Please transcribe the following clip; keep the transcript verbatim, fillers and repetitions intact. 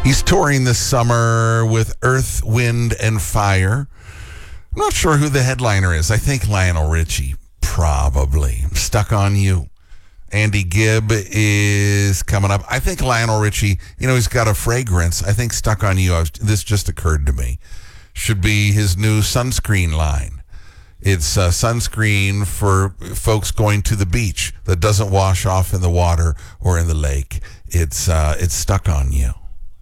He's touring this summer with Earth, Wind, and Fire. I'm not sure who the headliner is. I think Lionel Richie, probably. Stuck on You. Andy Gibb is coming up. I think Lionel Richie, you know, he's got a fragrance. I think Stuck on You, I was, this just occurred to me, should be his new sunscreen line. It's uh, sunscreen for folks going to the beach that doesn't wash off in the water or in the lake. It's uh, it's Stuck on You.